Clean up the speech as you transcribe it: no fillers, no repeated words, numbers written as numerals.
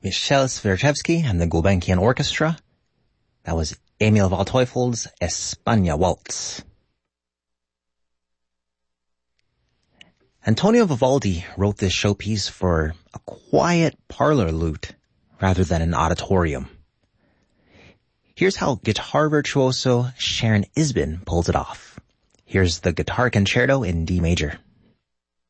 Michel Swiatkowski and the Gulbenkian Orchestra. That was Emil Waldteufel's España Waltz. Antonio Vivaldi wrote this showpiece for a quiet parlor lute rather than an auditorium. Here's how guitar virtuoso Sharon Isbin pulls it off. Here's the Guitar Concerto in D major.